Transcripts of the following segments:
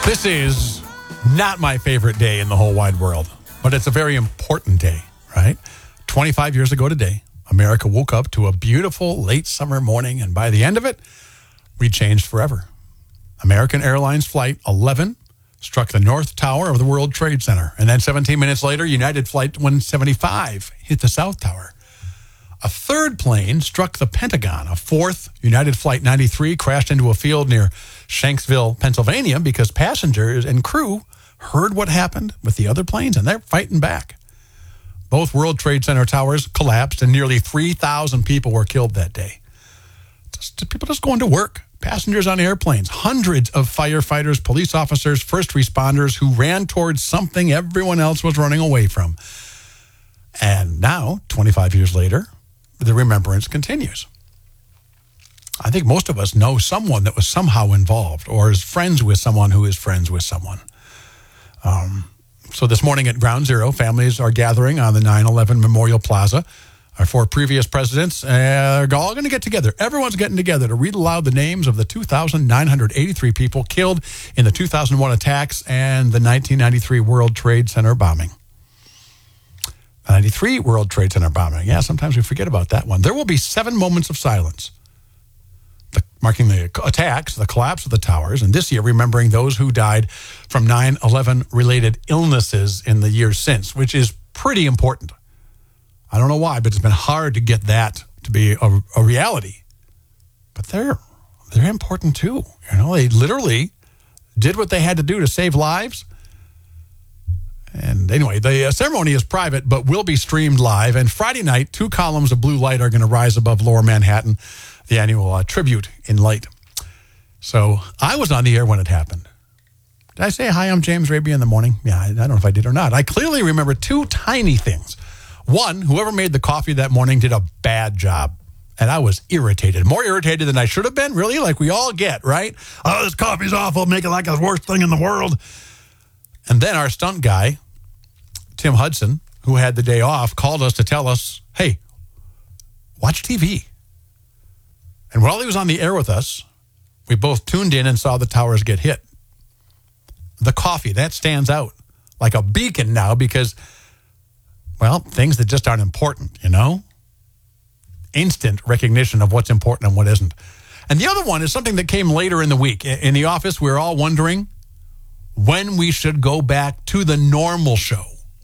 This is not my favorite day in the whole wide world, but it's a very important day, right? 25 years ago today, America woke up to a beautiful late summer morning, and by the end of it, we changed forever. American Airlines Flight 11 struck the North Tower of the World Trade Center, and then 17 minutes later, United Flight 175 hit the South Tower. A third plane struck the Pentagon. A fourth, United Flight 93, crashed into a field near Shanksville, Pennsylvania, because passengers and crew heard what happened with the other planes, and they're fighting back. Both World Trade Center towers collapsed, and nearly 3,000 people were killed that day. People just going to work. Passengers on airplanes. Hundreds of firefighters, police officers, first responders who ran towards something everyone else was running away from. And now, 25 years later, the remembrance continues. I think most of us know someone that was somehow involved or is friends with someone who is friends with someone. So this morning at Ground Zero, families are gathering on the 9/11 Memorial Plaza. Our four previous presidents are all going to get together. Everyone's getting together to read aloud the names of the 2,983 people killed in the 2001 attacks and the 1993 World Trade Center bombing. 93 World Trade Center bombing. Yeah, sometimes we forget about that one. There will be 7 moments of silence, marking the attacks, the collapse of the towers, and this year remembering those who died from 9/11 related illnesses in the years since, which is pretty important. I don't know why, but it's been hard to get that to be a reality. But they're important too. You know, they literally did what they had to do to save lives. And anyway, the ceremony is private, but will be streamed live. And Friday night, 2 columns of blue light are going to rise above Lower Manhattan, the annual tribute in light. So I was on the air when it happened. Did I say, hi, I'm James Raby in the morning? Yeah, I don't know if I did or not. I clearly remember 2 tiny things. One, whoever made the coffee that morning did a bad job. And I was irritated, more irritated than I should have been, really, like we all get, right? Oh, this coffee's awful, make it like the worst thing in the world. And then our stunt guy, Tim Hudson, who had the day off, called us to tell us, hey, watch TV. And while he was on the air with us, we both tuned in and saw the towers get hit. The coffee, that stands out like a beacon now because, well, things that just aren't important, you know? Instant recognition of what's important and what isn't. And the other one is something that came later in the week. In the office, we were all wondering when we should go back to the normal show.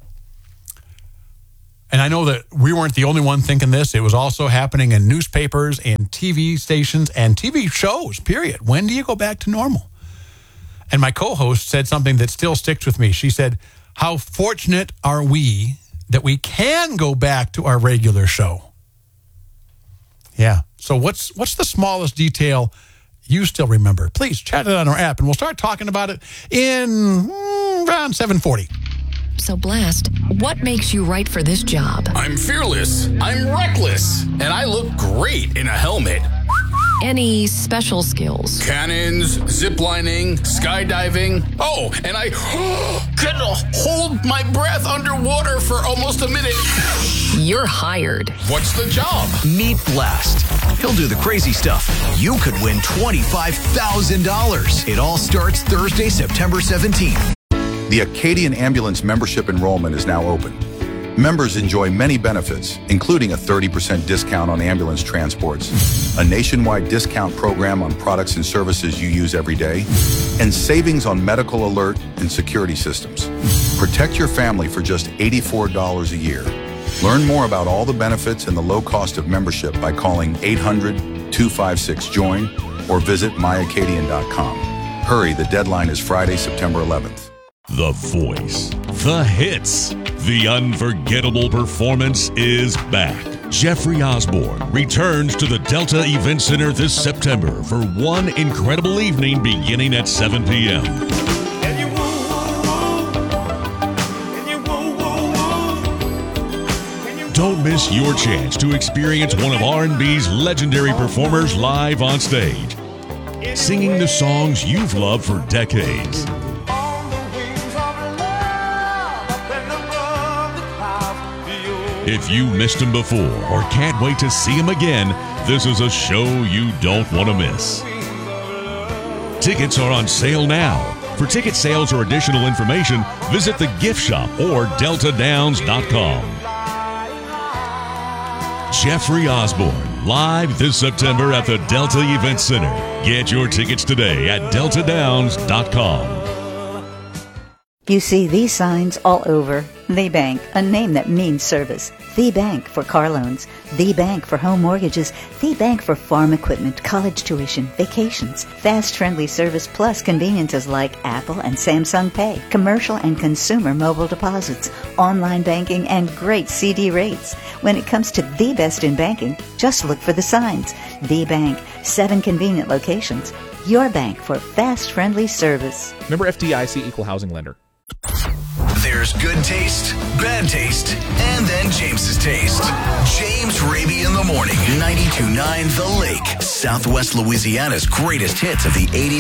And I know that we weren't the only one thinking this. It was also happening in newspapers and TV stations and TV shows, period. When do you go back to normal? And my co-host said something that still sticks with me. She said, how fortunate are we that we can go back to our regular show? Yeah. So what's the smallest detail you still remember? Please chat it on our app, and we'll start talking about it in around 7:40. So, Blast, what makes you right for this job? I'm fearless, I'm reckless, and I look great in a helmet. Any special skills? Cannons, ziplining, skydiving. Oh, and I can hold my breath underwater for almost a minute. You're hired. What's the job? Meet Blast. He'll do the crazy stuff. You could win $25,000. It all starts Thursday, September 17th. The Acadian Ambulance membership enrollment is now open. Members enjoy many benefits, including a 30% discount on ambulance transports, a nationwide discount program on products and services you use every day, and savings on medical alert and security systems. Protect your family for just $84 a year. Learn more about all the benefits and the low cost of membership by calling 800-256-JOIN or visit myacadian.com. Hurry, the deadline is Friday, September 11th. The voice, the hits, the unforgettable performance is back. Jeffrey Osborne returns to the Delta Event Center this September for one incredible evening beginning at 7 p.m. Don't miss your chance to experience one of R&B's legendary performers live on stage, singing the songs you've loved for decades. If you missed him before or can't wait to see him again, this is a show you don't want to miss. Tickets are on sale now For ticket sales or additional information, visit the gift shop or deltadowns.com. Jeffrey Osborne, live this September at the Delta Event Center. Get your tickets today at deltadowns.com. You see these signs all over. The Bank, a name that means service. The Bank for car loans. The Bank for home mortgages. The Bank for farm equipment, college tuition, vacations. Fast, friendly service plus conveniences like Apple and Samsung Pay, commercial and consumer mobile deposits, online banking, and great CD rates. When it comes to the best in banking, just look for the signs. The Bank, 7 convenient locations. Your bank for fast, friendly service. Member FDIC, Equal Housing Lender. There's good taste, bad taste, and then James's taste. James Raby in the morning. 92.9 The Lake, Southwest Louisiana's greatest hits of the 80s.